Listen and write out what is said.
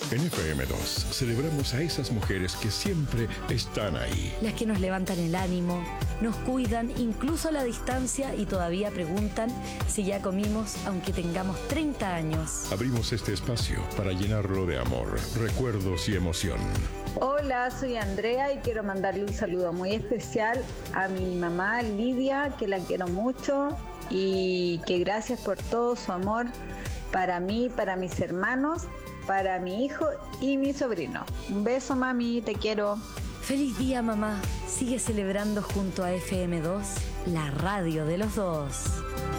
En FM2 celebramos a esas mujeres que siempre están ahí. Las que nos levantan el ánimo, nos cuidan incluso a la distancia y todavía preguntan si ya comimos aunque tengamos 30 años. Abrimos este espacio para llenarlo de amor, recuerdos y emoción. Hola, soy Andrea y quiero mandarle un saludo muy especial a mi mamá Lidia, que la quiero mucho y que gracias por todo su amor para mí, para mis hermanos, para mi hijo y mi sobrino. Un beso, mami, te quiero. Feliz día, mamá. Sigue celebrando junto a FM2, la radio de los dos.